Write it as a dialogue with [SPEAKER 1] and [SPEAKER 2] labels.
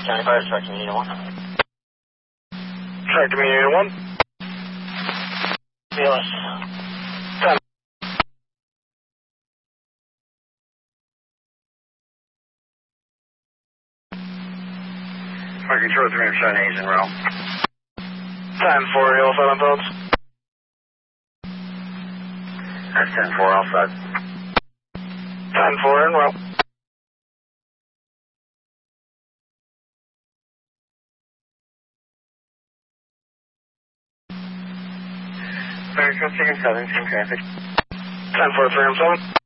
[SPEAKER 1] 95, track to Unit 1.
[SPEAKER 2] Track to Unit 1.
[SPEAKER 1] BLS.
[SPEAKER 2] 10.
[SPEAKER 1] Fire control 307 Asian row.
[SPEAKER 2] 10-4, Hill 7 thoughts.
[SPEAKER 1] That's 10-4 outside.
[SPEAKER 2] 10-4 in row.
[SPEAKER 1] Fire control 7, same traffic.
[SPEAKER 2] 10-4, 307.